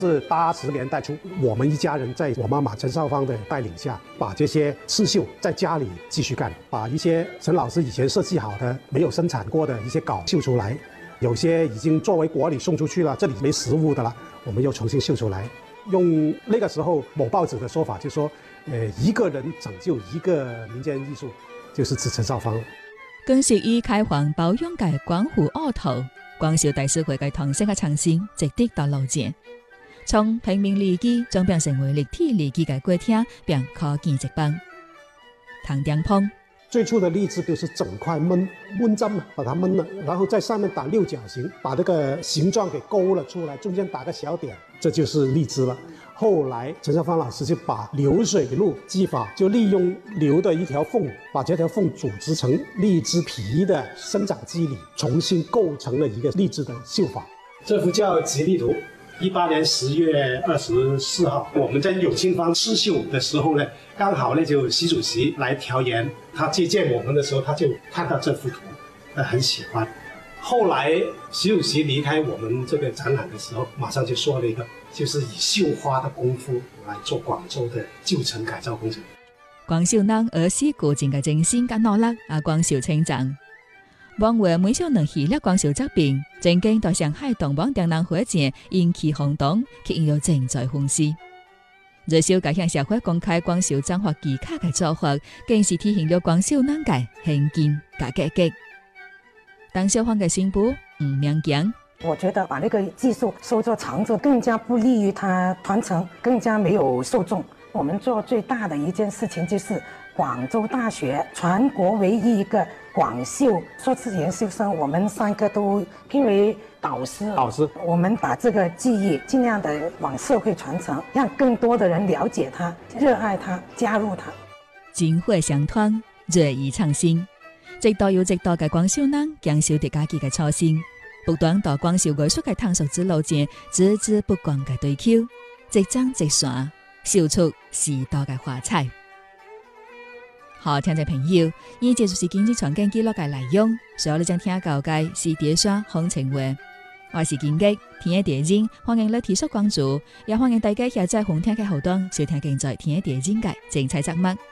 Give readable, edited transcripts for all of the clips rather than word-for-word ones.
是80年代初，我们一家人在我妈妈陈少芳的带领下，把这些刺绣在家里继续干，把一些陈老师以前设计好的、没有生产过的一些稿绣出来，有些已经作为国礼送出去了，这里没实物的了，我们又重新绣出来。用那个时候某报纸的说法，就说，一个人拯救一个民间艺术，就是指陈少芳。 更是以開荒保養嘅廣府奧頭，廣肇大師會嘅唐式嘅呈現，值得到路線。從平面禮記轉變成為立體禮記嘅過程，便可見一斑。唐頂棚最初的荔枝就是整塊焖針，把它焖了，然後在上面打六角形，把這個形狀給勾了出來，中間打個小點，這就是荔枝了。後來陳少芳老師就把流水路技法，就利用流的一條縫，把這條縫組織成荔枝皮的生長機理，重新構成了一個荔枝的繡法。這幅叫《吉利圖》。18年10月24號，我們在永慶坊刺繡的時候呢，剛好呢就習主席來調研，他接見我們的時候，他就看到這幅圖，很喜歡。後來習主席離開我們這個展覽的時候，馬上就說了一個，就是以繡花的功夫來做廣州的舊城改造工程。 廣肇人兒時古靜嘅精神跟努力，廣肇稱讚。往回每少能系列廣肇作品，正經到上海東方展覽會展引起轟動，卻有正在風勢。熱銷該向社會公開廣肇彰化技巧嘅做法，更是體現了廣肇人嘅興建加格局。鄧小芳嘅新婦吳明強， 我覺得把那個技術收作長做，更加不利於它傳承，更加沒有受眾。我們做最大的一件事情就是廣州大學全國唯一一個廣繡碩士研究生，我們3個都聘為導師。我們把這個技藝盡量的往社會傳承，讓更多的人了解它、熱愛它、加入它。 精會相傳，熱意創新，直到有直到嘅廣肇人堅守住家己嘅初心，不斷到廣肇藝術嘅探索之路前，孜孜不倦嘅追求，直爭直傳，繡出時代嘅華彩。好，聽眾朋友，以這就是今日傳經記錄嘅內容。所有你將聽到嘅是碟山風情話，我是金吉，聽一碟經，歡迎你提出關注，也歡迎大家下載紅聽嘅後端收聽現在聽一碟經嘅精彩節目。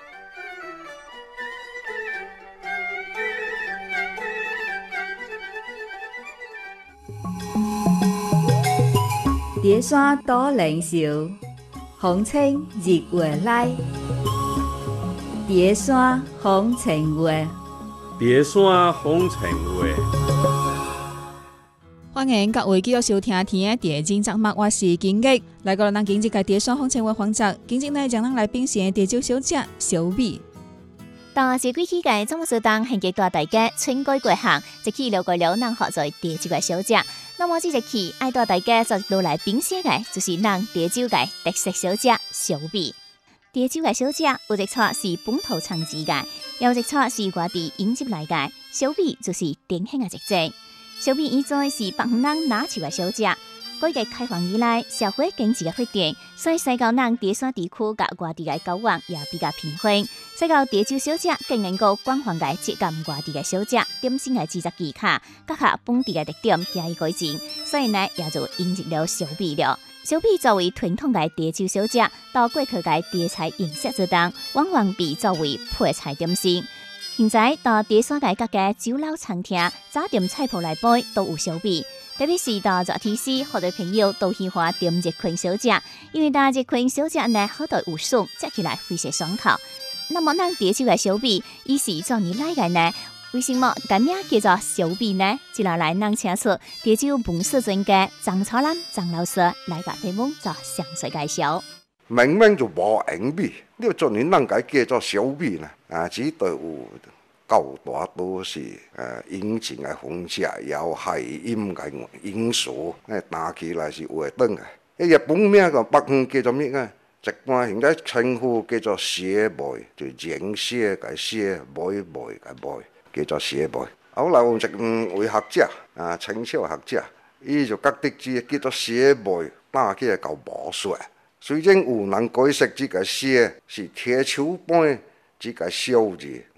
碟山多靈秀，風情日月來。碟山風情話， 碟山風情話。 歡迎各位繼續收聽聽碟經節目，我是金吉。來到咱今日嘅碟山風情話環節，今日呢將咱來品嘗碟酒小姐小米。 當時幾期嘅節目時當獻給大家春季過行，即期了解了咱學在碟酒嘅小姐。那麼這一期愛到大家就落來品嘗嘅，就是咱碟酒嘅特色小姐小米。碟酒嘅小姐有一撮是本土產自嘅，有一撮是外地引入來嘅。小米就是典型嘅一隻。小米以前是北方人拿手嘅小姐，改革開放以來，社會經濟嘅發展，所以西到咱碟山地區甲外地嘅交往也比較頻繁。西到碟酒小姐更能夠廣泛嘅接近外地嘅小姐，點心嘅製作技巧，結合本地嘅特點加以改進，所以呢也就引入了小米了。小米作為傳統嘅碟酒小姐，到過去嘅碟菜飲食之中，往往被作為配菜點心。現在到碟山嘅各家酒樓餐廳，早點菜譜來杯都有小米。特別是到熱天時，好多朋友都喜歡點熱群小姐，因為大熱群小姐呢好多有餸，食起來非常爽口。那麼咱碟酒嘅小米，伊是怎樣來嘅呢？為什麼改名叫做小米呢？接下來咱請出碟酒本事專家張超蘭張老師來個題目做詳細介紹。 明明就無用米，你要做你咱解叫做小米呢？只對有較大都是引進嘅風車，有海陰嘅因素，打起來是會斷嘅。日本名個北方叫做咩啊？一般現在稱呼叫做寫梅，就影寫嘅寫，梅嘅梅。叫做寫梅，後來有一位學者清朝學者，伊就覺得這叫做寫梅，打起來夠無術。雖然有人解釋這個寫是鐵鍬般這個小字，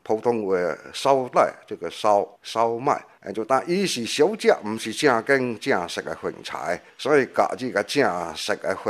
普通话烧带这个烧麦，就但伊是小食，毋是正经正式嘅饭菜，所以家己个正式嘅饭